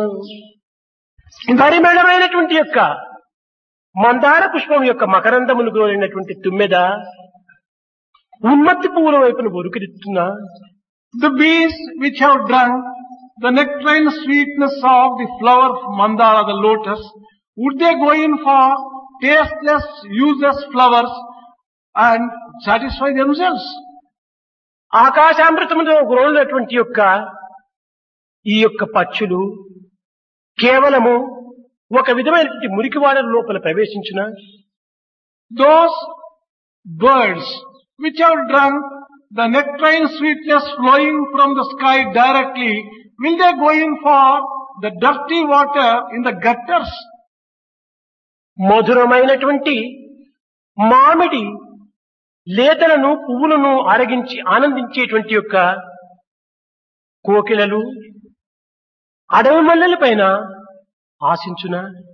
పరిమళమైనటువంటి యొక్క మందార పుష్పం యొక్క మకరందమును గోలినటువంటి తుమ్మెద ఉన్మత్తి పువ్వుల వైపును ఉరుకుతున్నా. The bees which have drunk the nectarine sweetness of the flower of mandala, the lotus, would they go in for tasteless, useless flowers and satisfy themselves? ఆకాశామృతములో గ్రోలినటువంటి యొక్క ఈ యొక్క పక్షులు కేవలము ఒక విధమైనటువంటి మురికివాడల లోపల ప్రవేశించిన. Those birds which have drunk the nectarine sweetness flowing from the sky directly, will they go in for the dirty water in the gutters? మధురమైనటువంటి మామిడి లేతలను పువ్వులను ఆరగించి ఆనందించేటువంటి యొక్క కోకిలలు అడవి మల్లెల పైన ఆశించున.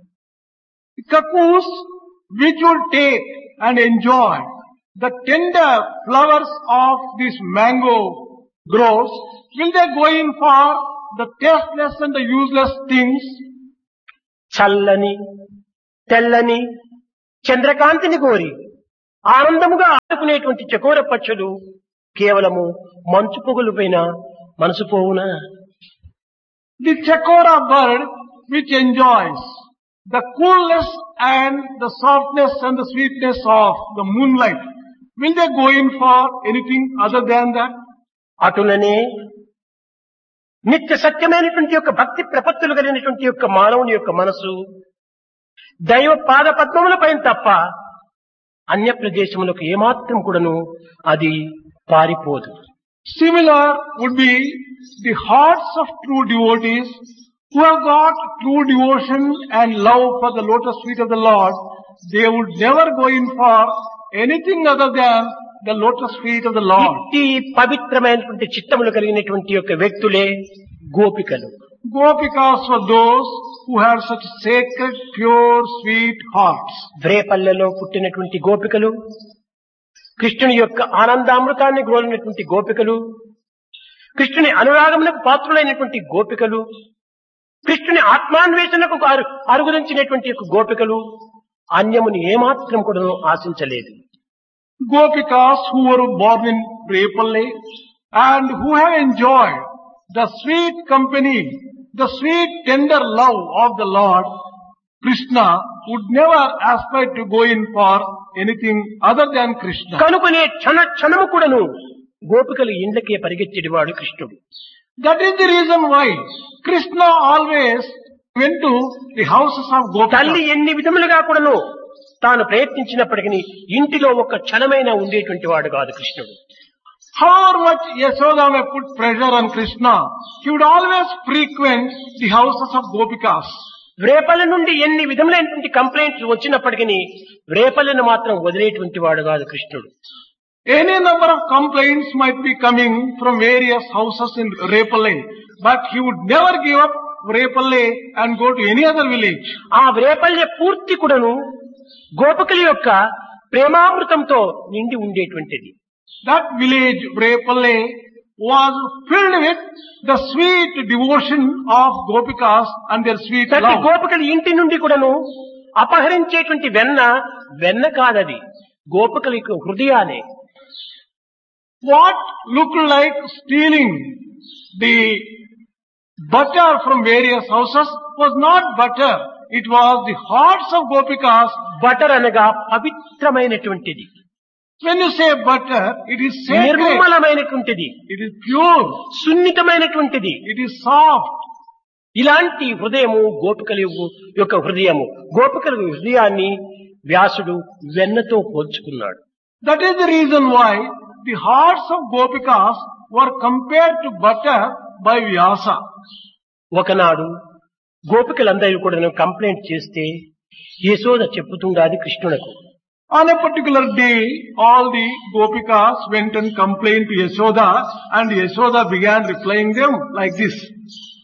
Cuckoos which will take and enjoy the tender flowers of this mango groves, will they go in for the tasteless and the useless things? చల్లని తెల్లని చంద్రకాంతిని కోరి ఆనందముగా ఆడుకునేటువంటి చకోర పక్షులు కేవలము మంచు పొగలు పైన మనసు పోవునా. The chakora bird which enjoys the coolness and the softness and the sweetness of the moonlight, will they go in for anything other than that? అటులనే నిత్య సత్యమైనటువంటి యొక్క భక్తి ప్రపత్తులు కలిగినటువంటి యొక్క మానవుని యొక్క మనసు దైవ పాద పద్మముల పైన తప్ప అన్య ప్రదేశములకు ఏమాత్రం కూడాను అది పారిపోదు. Similar would be the hearts of true devotees who have got true devotion and love for the lotus feet of the Lord. They would never go in for anything other than the lotus feet of the Lord. ఇట్టి పవిత్రమైనటువంటి చిత్తములు కలిగినటువంటి యొక్క వ్యక్తులే గోపికలు. Gopikas were those who had such sacred, pure, sweet hearts. వ్రేపల్లెలో పుట్టినటువంటి గోపికలు, కృష్ణుని యొక్క ఆనందామృతాన్ని గ్రోలినటువంటి గోపికలు, కృష్ణుని అనురాగమునకు పాత్రులైనటువంటి గోపికలు, కృష్ణుని ఆత్మాన్వేషణకు అరుగుదించినటువంటి యొక్క గోపికలు అన్యముని ఏమాత్రం కూడా ఆశించలేదు. Gopikas who were born in Repalle and who have enjoyed the sweet company, the sweet tender love of the Lord, Krishna, would never aspire to go in for anything other than Krishna. కనుకనే క్షణము కూడాను గోపికలు ఇండ్లకే పరిగెత్తేవాడు కృష్ణుడు. That is the reason why Krishna always went to the houses of Gopikas. తల్లి ఎన్ని విధములుగా కూడాను తాను ప్రయత్నించినప్పటికీ ఇంటిలో ఒక క్షణమైనా ఉండేటువంటి వాడు కాదు కృష్ణుడు. However much Yashoda may put pressure on Krishna, he would always frequent the houses of Gopikas. వ్రేపల్లి నుండి ఎన్ని విధములైనటువంటి కంప్లైంట్స్ వచ్చినప్పటికీ వ్రేపల్లిని మాత్రం వదిలేటువంటి వాడు కాదు కృష్ణుడు. Any number of complaints might be coming from various houses in Repalle, but he would never give up Repalle and go to any other village. ఆ వ్రేపల్లె పూర్తి కూడాను గోపికల యొక్క ప్రేమామృతంతో నిండి ఉండేటువంటిది. That village, Repalle, was filled with the sweet devotion of Gopikas and their sweet ప్రతి love. గోపికల ఇంటి నుండి కూడాను అపహరించేటువంటి వెన్న కాదది, గోపికల యొక్క హృదయాలే. What looked like stealing the butter from various houses was not butter. It was the hearts of Gopikas. Butter అనగా పవిత్రమైనటువంటిది, When you say butter, it is sacred. నిర్మలమైనటువంటిది, It is pure. సున్నితమైనటువంటిది. It is soft. ఇలాంటి హృదయము గోపికల యొక్క హృదయము. గోపికల హృదయాన్ని వ్యాసుడు వెన్నతో పోల్చుకున్నాడు. That is the reason why the hearts of Gopikas were compared to butter by Vyasa. ఒకనాడు గోపికలందరూ కూడా కంప్లైంట్ చేస్తే Yashoda చెప్పుతుండాది కృష్ణునకు. On a particular day, all the Gopikas went and complained to Yashoda, and Yashoda began replying them like this.